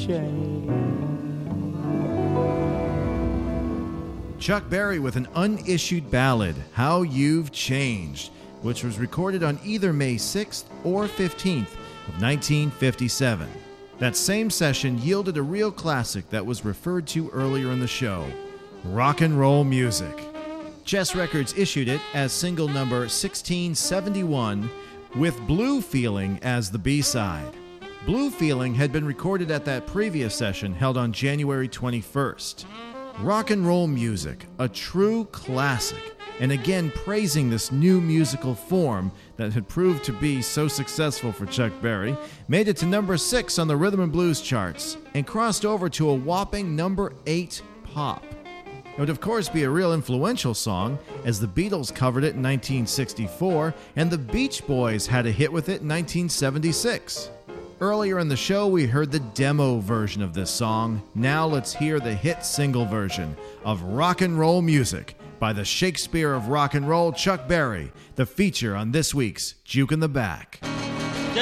changed. Chuck Berry with an unissued ballad, How You've Changed, which was recorded on either May 6th or 15th of 1957. That same session yielded a real classic that was referred to earlier in the show, Rock and Roll Music. Chess Records issued it as single number 1671 with Blue Feeling as the B-side. Blue Feeling had been recorded at that previous session held on January 21st. Rock and Roll Music, a true classic, and again praising this new musical form that had proved to be so successful for Chuck Berry, made it to number 6 on the Rhythm and Blues charts and crossed over to a whopping number 8 pop. It would of course be a real influential song, as the Beatles covered it in 1964 and the Beach Boys had a hit with it in 1976. Earlier in the show, we heard the demo version of this song. Now let's hear the hit single version of Rock and Roll Music by the Shakespeare of Rock and Roll, Chuck Berry, the feature on this week's Juke in the Back.